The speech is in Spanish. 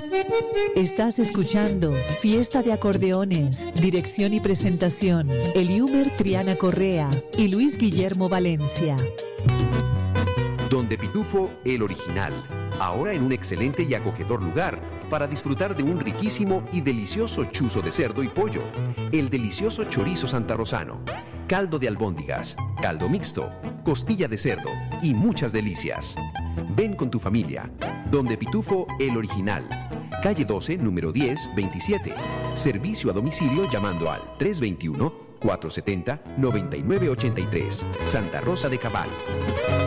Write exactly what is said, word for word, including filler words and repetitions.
Estás escuchando Fiesta de Acordeones, dirección y presentación, Eliumer Triana Correa y Luis Guillermo Valencia. Donde Pitufo, el original, ahora en un excelente y acogedor lugar para disfrutar de un riquísimo y delicioso chuzo de cerdo y pollo, el delicioso chorizo santarrosano, caldo de albóndigas, caldo mixto, costilla de cerdo y muchas delicias. Ven con tu familia. Donde Pitufo, el original. Calle doce, número diez, veintisiete. Servicio a domicilio llamando al tres dos uno, cuatro siete cero, nueve nueve ocho tres. Santa Rosa de Cabal.